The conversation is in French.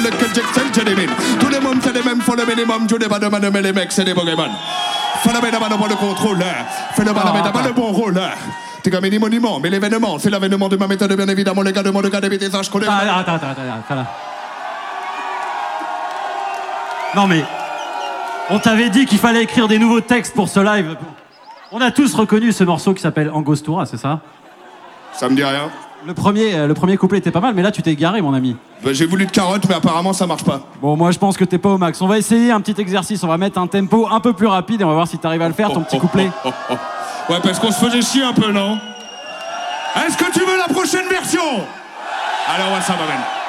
Le Jackson, je les mine. Tout le monde fait les mêmes, font le minimum. Je n'ai pas demandé, mais les mecs, c'est des Pokémon. Phénomène d'abord le bon contrôle. Phénomène d'abord le bon rôle. T'es comme un monument, mais l'événement, c'est l'avènement de ma méthode, bien évidemment. Les gars de mon regard, des bêtises, je connais. Attends. Non mais, on t'avait dit qu'il fallait écrire des nouveaux textes pour ce live. On a tous reconnu ce morceau qui s'appelle Angostura, c'est ça? Ça me dit rien. Le premier couplet était pas mal, mais là tu t'es garé, mon ami. Bah, j'ai voulu de carotte, mais apparemment ça marche pas. Bon, moi je pense que t'es pas au max. On va essayer un petit exercice, on va mettre un tempo un peu plus rapide et on va voir si t'arrives à le faire, ton petit couplet. Ouais, parce qu'on se faisait chier un peu, non? Est-ce que tu veux la prochaine version? Alors, ouais, ça m'amène.